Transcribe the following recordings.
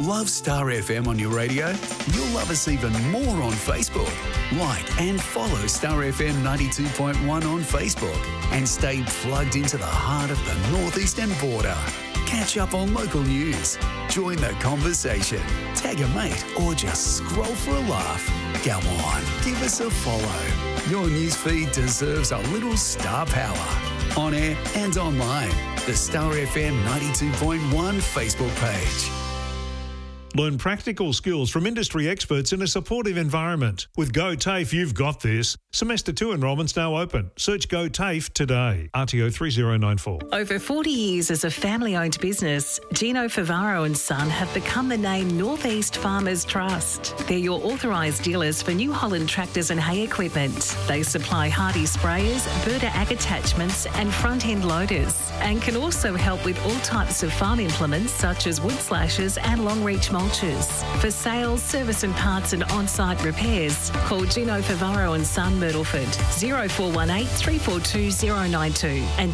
Love Star FM on your radio? You'll love us even more on Facebook. Like and follow Star FM 92.1 on Facebook and stay plugged into the heart of the northeastern border. Catch up on local news, join the conversation, tag a mate, or just scroll for a laugh. Come on, give us a follow. Your newsfeed deserves a little star power. On air and online, the Star FM 92.1 Facebook page. Learn practical skills from industry experts in a supportive environment. With Go TAFE, you've got this. Semester 2 enrolment's now open. Search Go TAFE today. RTO 3094. Over 40 years as a family-owned business, Gino Favaro and Son have become the name Northeast Farmers Trust. They're your authorised dealers for New Holland tractors and hay equipment. They supply hardy sprayers, birder ag attachments and front-end loaders, and can also help with all types of farm implements such as wood slashers and long-reach mulchers. For sales, service and parts and on-site repairs, call Gino Favaro and Son, Myrtleford, 0418 342 092 and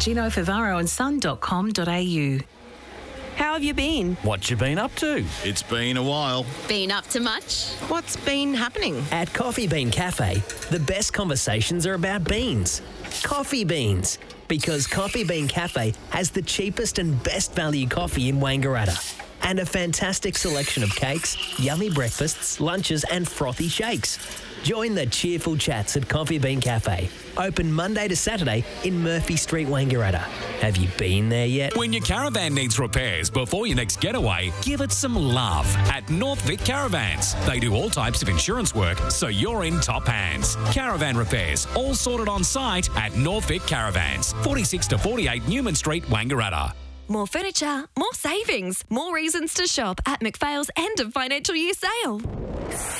ginofavaroandson.com.au. How have you been? What you been up to? It's been a while. Been up to much? What's been happening? At Coffee Bean Cafe, the best conversations are about beans. Coffee beans. Because Coffee Bean Cafe has the cheapest and best value coffee in Wangaratta. And a fantastic selection of cakes, yummy breakfasts, lunches and frothy shakes. Join the cheerful chats at Coffee Bean Cafe. Open Monday to Saturday in Murphy Street, Wangaratta. Have you been there yet? When your caravan needs repairs before your next getaway, give it some love at Northvit Caravans. They do all types of insurance work, so you're in top hands. Caravan repairs, all sorted on site at Northvit Caravans. 46 to 48 Newman Street, Wangaratta. More furniture, more savings, more reasons to shop at McPhail's end of financial year sale.